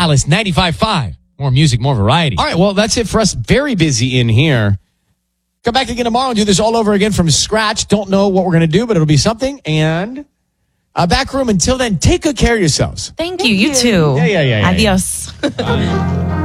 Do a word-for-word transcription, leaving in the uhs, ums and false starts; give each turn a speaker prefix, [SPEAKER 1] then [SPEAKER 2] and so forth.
[SPEAKER 1] Alice ninety-five point five. More music, more variety.
[SPEAKER 2] All right, well, that's it for us. Very busy in here. Come back again tomorrow and do this all over again from scratch. Don't know what we're going to do, but it'll be something. And uh, back room. Until then, take good care of yourselves.
[SPEAKER 3] Thank you. You too.
[SPEAKER 2] Yeah, yeah, yeah, yeah, yeah.
[SPEAKER 3] Adios.